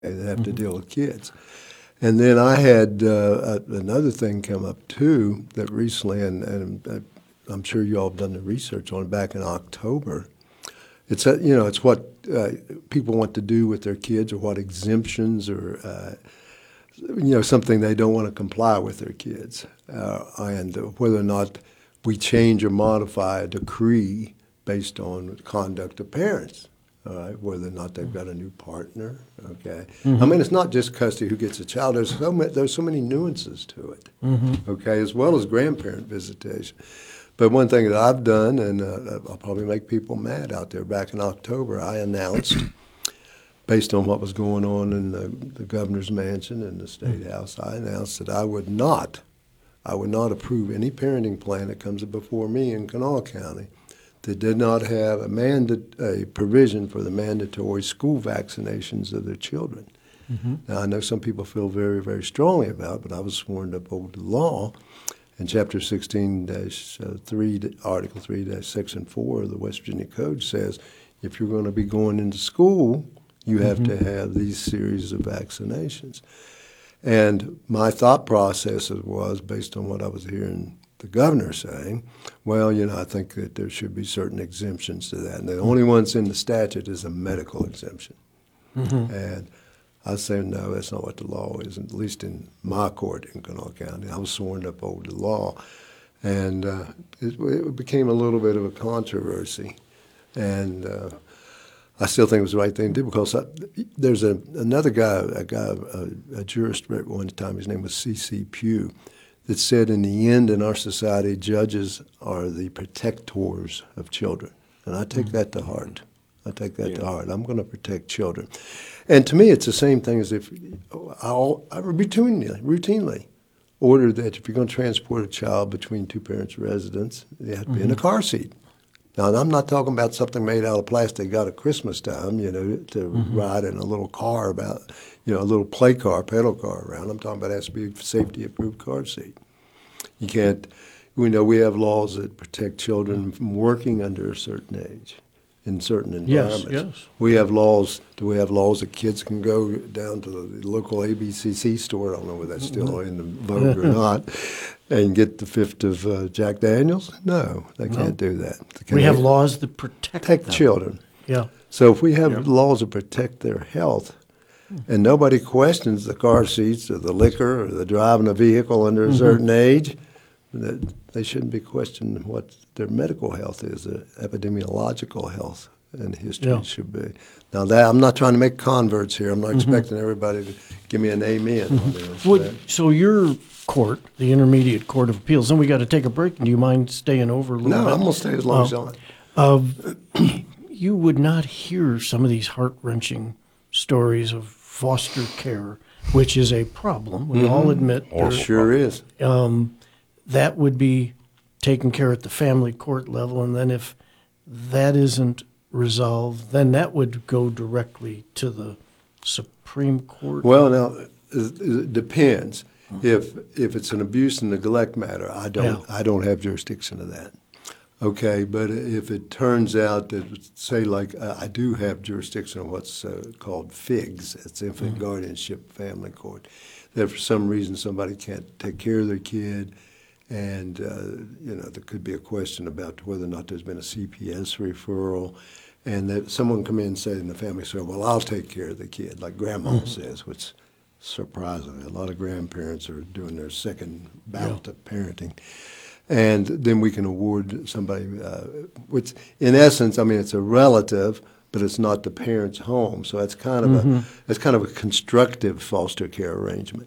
They have to deal with kids. And then I had another thing come up too that recently, and I'm sure you all have done the research on it back in October. It's it's what people want to do with their kids, or what exemptions, or something they don't want to comply with their kids, and whether or not we change or modify a decree based on conduct of parents. All right, whether or not they've got a new partner. Okay, I mean, it's not just custody who gets a child. There's so many nuances to it. Okay, as well as grandparent visitation. But one thing that I've done, and I'll probably make people mad out there, back in October, I announced, based on what was going on in the governor's mansion and the state house, I announced that I would not approve any parenting plan that comes before me in Kanawha County that did not have a provision for the mandatory school vaccinations of their children. Now, I know some people feel very, very strongly about it, but I was sworn to uphold the law. And Chapter 16-3, Article 3, Section 4 of the West Virginia Code says if you're going to be going into school, you have to have these series of vaccinations. And my thought process was, based on what I was hearing the governor saying, well, I think that there should be certain exemptions to that. And the only ones in the statute is a medical exemption. And I say, no, that's not what the law is, at least in my court in Kanawha County. I was sworn to uphold the law. And it became a little bit of a controversy. And I still think it was the right thing to do, because there's another guy, a jurist at one time, his name was C.C. Pugh, that said in the end in our society, judges are the protectors of children. And I take that to heart. I take that to heart. I'm going to protect children. And to me, it's the same thing as if I routinely order that if you're going to transport a child between two parents' residence, they have to be in a car seat. Now, I'm not talking about something made out of plastic out at Christmas time, to ride in a little car a little play car, pedal car around. I'm talking about it has to be a safety-approved car seat. You can't, we have laws that protect children from working under a certain age in certain environments. Yes. We have laws that kids can go down to the local ABCC store, I don't know whether that's still in the vogue or not, and get the fifth of Jack Daniels? No, they can't do that. We have laws that protect them. Children. Yeah. So if we have laws that protect their health, and nobody questions the car seats or the liquor or the driving a vehicle under a certain age, that they shouldn't be questioning what their medical health is, their epidemiological health and history should be. Now, I'm not trying to make converts here. I'm not expecting everybody to give me an amen on this. So your court, the Intermediate Court of Appeals, then we got to take a break. Do you mind staying over a little bit? No, I'm going to stay as long as you want. You would not hear some of these heart-wrenching stories of foster care, which is a problem. We all admit. It sure is. That would be taken care at the family court level, and then if that isn't resolved, then that would go directly to the Supreme Court. Well, now, it depends. If it's an abuse and neglect matter, I don't have jurisdiction of that. Okay, but if it turns out that, say, like I do have jurisdiction of what's called FIGS, it's Infant Guardianship Family Court, that for some reason somebody can't take care of their kid, and there could be a question about whether or not there's been a CPS referral, and that someone come in and say in the family, so, well, I'll take care of the kid, like Grandma says, which surprisingly, a lot of grandparents are doing their second bout of parenting. And then we can award somebody, which in essence, I mean, it's a relative, but it's not the parent's home. So that's kind of a constructive foster care arrangement.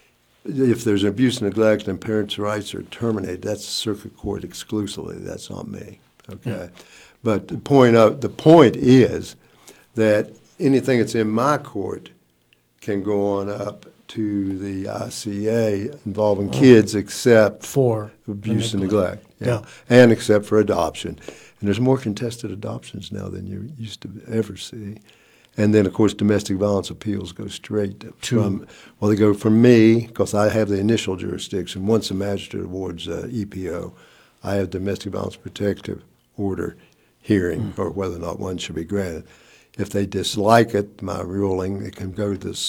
If there's abuse and neglect and parents' rights are terminated, that's circuit court exclusively. That's not me. Okay, but the point is that anything that's in my court can go on up to the ICA involving kids except for abuse and neglect. And except for adoption. And there's more contested adoptions now than you used to ever see. And then, of course, domestic violence appeals go straight they go from me, because I have the initial jurisdiction. Once the magistrate awards EPO, I have domestic violence protective order hearing, or whether or not one should be granted. if they dislike it, my ruling, it can go to the